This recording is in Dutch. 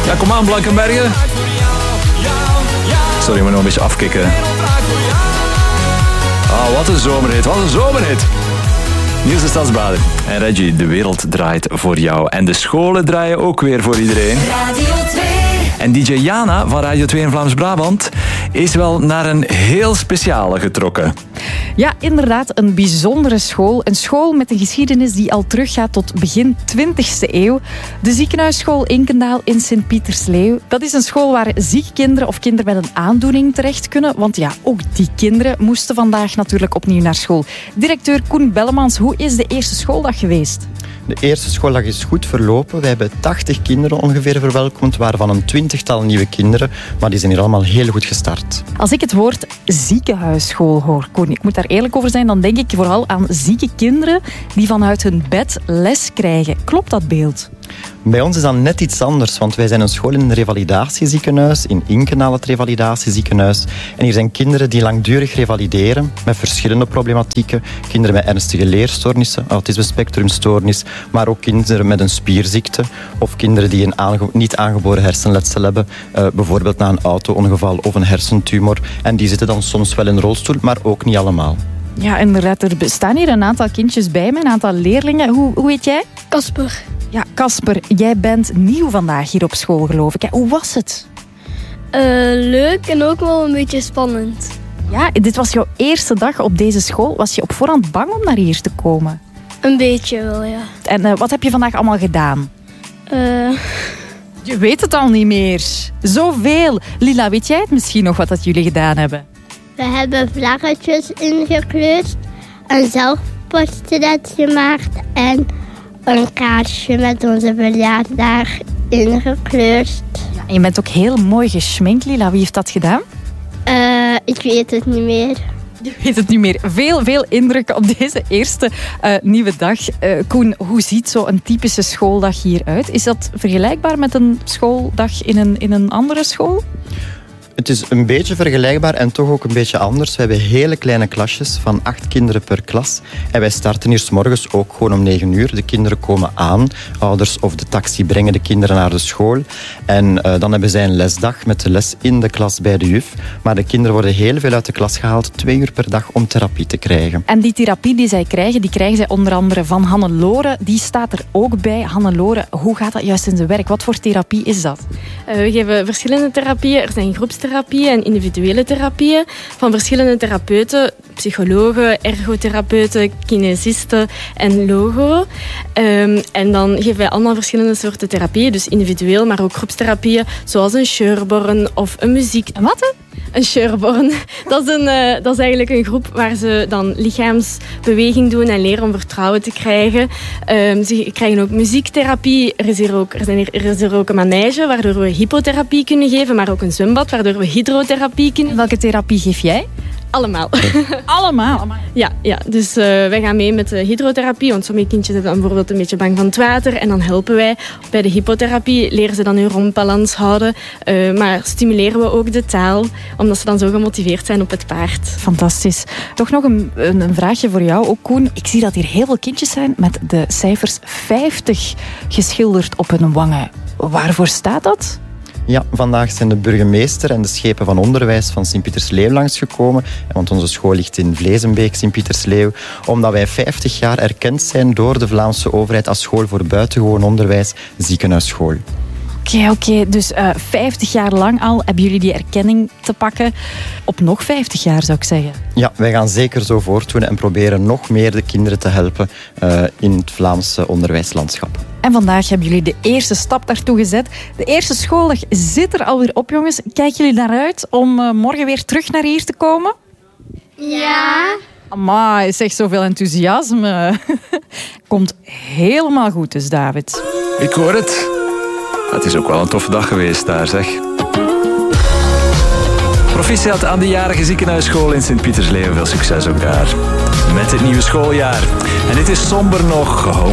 Ja, kom aan, Blankenbergen. Sorry, ik moet nog een beetje afkicken. Wat een zomerhit, wat een zomerhit. Niels de Stadsbader en Reggie, de wereld draait voor jou. En de scholen draaien ook weer voor iedereen. Radio 2. En DJ Jana van Radio 2 in Vlaams-Brabant is wel naar een heel speciale getrokken. Ja, inderdaad, een bijzondere school. Een school met een geschiedenis die al teruggaat tot begin 20e eeuw. De ziekenhuisschool Inkendaal in Sint-Pietersleeuw. Dat is een school waar zieke kinderen of kinderen met een aandoening terecht kunnen. Want ja, ook die kinderen moesten vandaag natuurlijk opnieuw naar school. Directeur Koen Bellemans, hoe is de eerste schooldag geweest? De eerste schooldag is goed verlopen. We hebben 80 kinderen ongeveer verwelkomd, waarvan een 20-tal nieuwe kinderen. Maar die zijn hier allemaal heel goed gestart. Als ik het woord ziekenhuisschool hoor, Koen, ik moet daar eerlijk over zijn, dan denk ik vooral aan zieke kinderen die vanuit hun bed les krijgen. Klopt dat beeld? Bij ons is dat net iets anders, want wij zijn een school in een revalidatieziekenhuis, in Inkendaal het revalidatieziekenhuis. En hier zijn kinderen die langdurig revalideren met verschillende problematieken. Kinderen met ernstige leerstoornissen, autisme-spectrumstoornis, maar ook kinderen met een spierziekte of kinderen die een niet aangeboren hersenletsel hebben, bijvoorbeeld na een auto-ongeval of een hersentumor. En die zitten dan soms wel in een rolstoel, maar ook niet allemaal. Ja, inderdaad. Er bestaan hier een aantal kindjes bij me, een aantal leerlingen. Hoe heet jij? Casper. Ja, Casper, jij bent nieuw vandaag hier op school, geloof ik. Ja, hoe was het? Leuk en ook wel een beetje spannend. Ja, dit was jouw eerste dag op deze school. Was je op voorhand bang om naar hier te komen? Een beetje wel, ja. En wat heb je vandaag allemaal gedaan? Je weet het al niet meer. Zoveel. Lila, weet jij het misschien nog wat dat jullie gedaan hebben? We hebben vlaggetjes ingekleurd, een zelfportret gemaakt en een kaartje met onze verjaardag ingekleurd. Ja, en je bent ook heel mooi geschminkt, Lila. Wie heeft dat gedaan? Ik weet het niet meer. Je weet het niet meer. Veel indruk op deze eerste nieuwe dag. Koen, hoe ziet zo'n typische schooldag hieruit? Is dat vergelijkbaar met een schooldag in een andere school? Het is een beetje vergelijkbaar en toch ook een beetje anders. We hebben hele kleine klasjes van 8 kinderen per klas. En wij starten hier 's morgens ook gewoon om 9 uur. De kinderen komen aan. Ouders of de taxi brengen de kinderen naar de school. En dan hebben zij een lesdag met de les in de klas bij de juf. Maar de kinderen worden heel veel uit de klas gehaald, 2 uur per dag om therapie te krijgen. En die therapie die zij krijgen, die krijgen zij onder andere van Hannelore. Die staat er ook bij. Hannelore, hoe gaat dat juist in zijn werk? Wat voor therapie is dat? We geven verschillende therapieën. Er zijn groepstherapieën en individuele therapieën van verschillende therapeuten, psychologen, ergotherapeuten, kinesisten en logo. En dan geven wij allemaal verschillende soorten therapieën, dus individueel, maar ook groepstherapieën, zoals een Sherborn of een muziek... Wat? Een Sherborn. Dat is eigenlijk een groep waar ze dan lichaamsbeweging doen en leren om vertrouwen te krijgen. Ze krijgen ook muziektherapie. Er is er ook een manege, waardoor we hypotherapie kunnen geven, maar ook een zwembad, waardoor we hydrotherapie kunnen. Welke therapie geef jij? Allemaal. Allemaal? Ja, dus wij gaan mee met de hydrotherapie, want sommige kindjes zijn dan bijvoorbeeld een beetje bang van het water en dan helpen wij. Bij de hypotherapie leren ze dan hun rompbalans houden, maar stimuleren we ook de taal, omdat ze dan zo gemotiveerd zijn op het paard. Fantastisch. Toch nog een vraagje voor jou, ook Koen. Ik zie dat hier heel veel kindjes zijn met de cijfers 50 geschilderd op hun wangen. Waarvoor staat dat? Ja, vandaag zijn de burgemeester en de schepen van onderwijs van Sint-Pietersleeuw langsgekomen. Want onze school ligt in Vlezenbeek, Sint-Pietersleeuw. Omdat wij 50 jaar erkend zijn door de Vlaamse overheid als school voor buitengewoon onderwijs, ziekenhuisschool. Oké. Dus 50 jaar lang al hebben jullie die erkenning te pakken. Op nog 50 jaar, zou ik zeggen. Ja, wij gaan zeker zo voortdoen en proberen nog meer de kinderen te helpen in het Vlaamse onderwijslandschap. En vandaag hebben jullie de eerste stap daartoe gezet. De eerste schooldag zit er alweer op, jongens. Kijken jullie naar uit om morgen weer terug naar hier te komen? Ja. Amai, zeg, zoveel enthousiasme. Komt helemaal goed dus, David. Ik hoor het. Het is ook wel een toffe dag geweest daar, zeg. Proficiat aan de jarige ziekenhuisschool in Sint-Pietersleeuw. Veel succes ook daar. Met het nieuwe schooljaar. En dit is somber nog.